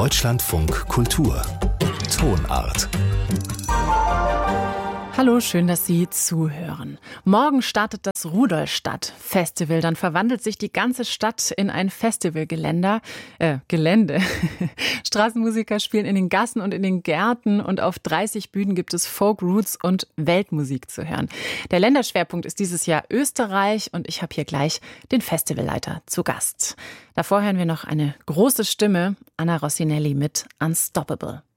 Deutschlandfunk Kultur Tonart. Hallo, schön, dass Sie zuhören. Morgen startet das Rudolstadt-Festival. Dann verwandelt sich die ganze Stadt in ein Festivalgelände. Straßenmusiker spielen in den Gassen und in den Gärten und auf 30 Bühnen gibt es Folk, Roots und Weltmusik zu hören. Der Länderschwerpunkt ist dieses Jahr Österreich und ich habe hier gleich den Festivalleiter zu Gast. Davor hören wir noch eine große Stimme, Anna Rossinelli mit Unstoppable.